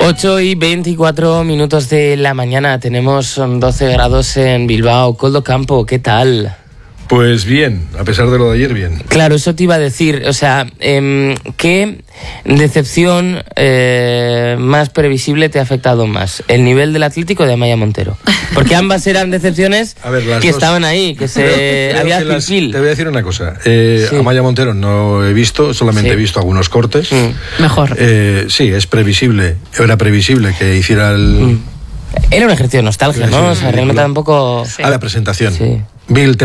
8:24 de la mañana, tenemos 12 grados en Bilbao. Koldo Campo, ¿qué tal? Pues bien, a pesar de lo de ayer, bien. Claro, eso te iba a decir, o sea, ¿qué decepción más previsible te ha afectado más? ¿El nivel del Atlético o de Amaia Montero? Porque ambas eran decepciones que estaban ahí, que había filfil. Te voy a decir una cosa, Amaia Montero no he visto, solamente he visto algunos cortes. Mejor. Sí, es previsible, era previsible que hiciera el... Era un ejercicio de nostalgia, ¿no? O sea, realmente tampoco... A la presentación. Sí. Vi el